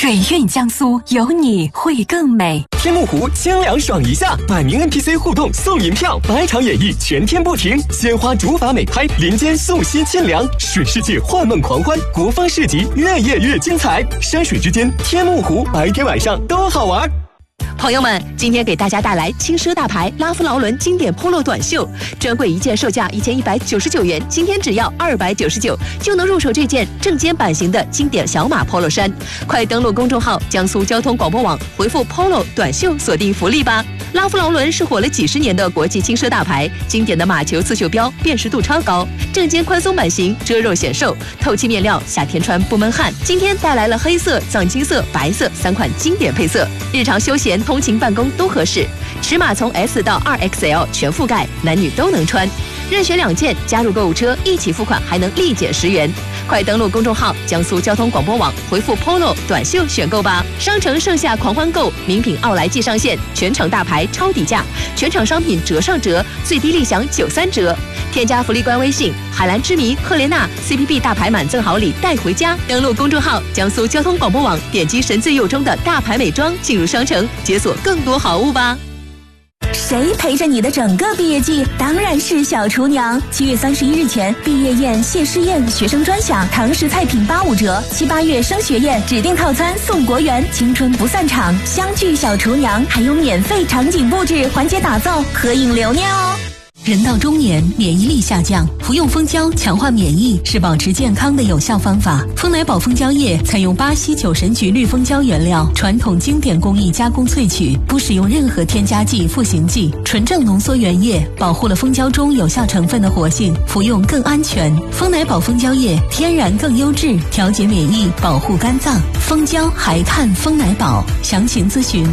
水韵江苏，有你会更美。 天目湖清凉爽一下，百名 NPC 互动送银票，百场演绎全天不停，鲜花竹筏美拍，林间素溪清凉，水世界幻梦狂欢，国风市集越夜越精彩，山水之间天目湖，白天晚上都好玩。 朋友们，今天给大家带来轻奢大牌拉夫劳伦经典 Polo 短袖，专柜一件售价1199元，今天只要299就能入手这件正肩版型的经典小码 Polo 衫。快登录公众号江苏交通广播网，回复 Polo 短袖锁定福利吧。拉夫劳伦是火了几十年的国际轻奢大牌，经典的马球刺绣标辨识度超高，正肩宽松版型，遮肉显瘦，透气面料，夏天穿不闷汗。今天带来了黑色、藏青色、白色3款经典配色，日常休闲、通勤办公都合适。尺码从 S 到2XL 全覆盖，男女都能穿。任选2件，加入购物车一起付款，还能立减10元。快登录公众号江苏交通广播网，回复 Polo 短袖选购吧。商城盛夏狂欢购，名品奥莱季上线，全场大牌超底价，全场商品折上折，最低立享93折。添加福利官微信海蓝之谜赫莲娜 CPB 大牌满赠好礼带回家。登录公众号江苏交通广播网，点击神最右中的大牌美妆，进入商城解锁更多好物吧。 谁陪着你的整个毕业季？当然是小厨娘。7月31日前，毕业宴、谢师宴、学生专享，堂食菜品85折。7、8月升学宴，指定套餐送国园，青春不散场，相聚小厨娘，还有免费场景布置，环节打造，合影留念哦。 人到中年，免疫力下降，服用蜂胶强化免疫是保持健康的有效方法。丰乃宝蜂胶液采用巴西酒神菊绿蜂胶原料，传统经典工艺加工萃取，不使用任何添加剂、赋形剂，纯正浓缩原液，保护了蜂胶中有效成分的活性，服用更安全。丰乃宝蜂胶液天然更优质，调节免疫，保护肝脏。蜂胶还看丰乃宝，详情咨询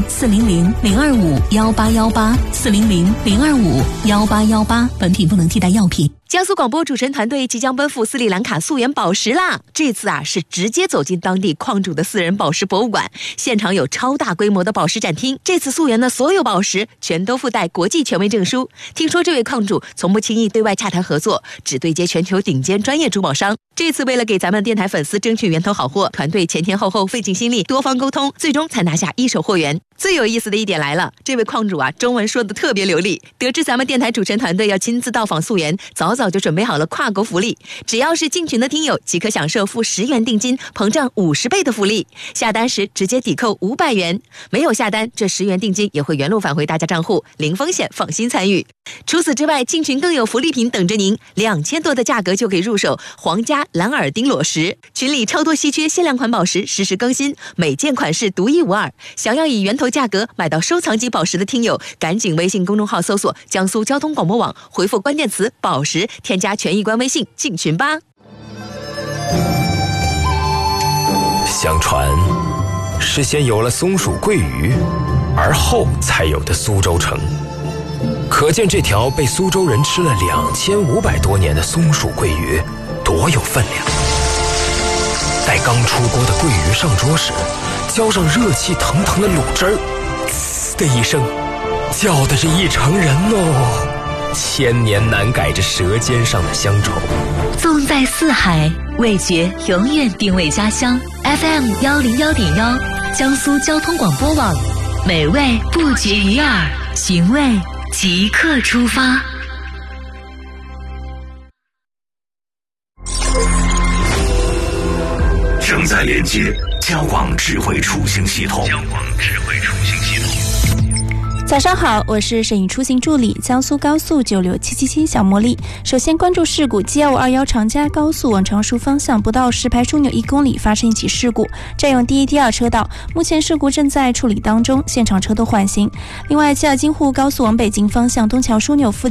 400-025-1818，400-025-1818。本品不能替代药品。 江苏广播主持人团队即将奔赴斯里兰卡溯源宝石啦！这次是直接走进当地矿主的私人宝石博物馆，现场有超大规模的宝石展厅。这次溯源的所有宝石全都附带国际权威证书。听说这位矿主从不轻易对外洽谈合作，只对接全球顶尖专业珠宝商。这次为了给咱们电台粉丝争取源头好货，团队前后费尽心力，多方沟通，最终才拿下一手货源。最有意思的一点来了，这位矿主中文说的特别流利。得知咱们电台主持人团队要亲自到访溯源，早就准备好了跨国福利，只要是进群的听友即可享受付10元定金膨胀50倍的福利，下单时直接抵扣500元，没有下单这10元定金也会原路返回大家账户，零风险，放心参与。除此之外，进群更有福利品等着您，2000多的价格就可以入手皇家蓝耳丁裸石，群里超多稀缺限量款宝石实时更新，每件款式独一无二。想要以源头价格买到收藏级宝石的听友，赶紧微信公众号搜索江苏交通广播网，回复关键词宝石，添加权益官微信进群吧。 相传是先有了松鼠桂鱼，而后才有的苏州城。可见这条被苏州人吃了2500多年的松鼠桂鱼多有分量。待刚出锅的桂鱼上桌时，浇上热气腾腾的卤汁儿，呲的一声，叫的是一城人哦，千年难改这舌尖上的乡愁。 纵在四海，味觉永远定位家乡。FM 101.1，江苏交通广播网，美味不绝于耳，寻味即刻出发。 正在连接交广智慧出行系统。 早上好，我是摄影出行助理江苏高速96777小茉莉。首先关注事故，7521长嘉高速往常熟方向不到石牌枢纽1公里发生一起事故，占用第1、第2车道，目前事故正在处理当中，现场车都缓行。另外，吉尔津沪高速往北京方向东桥枢纽附近